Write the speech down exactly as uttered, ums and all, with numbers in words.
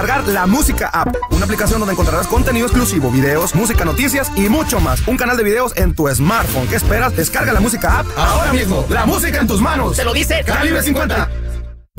Cargar la Música App, una aplicación donde encontrarás contenido exclusivo, videos, música, noticias y mucho más. Un canal de videos en tu smartphone. ¿Qué esperas? Descarga la Música App ahora mismo. La música en tus manos. Se lo dice Calibre cincuenta.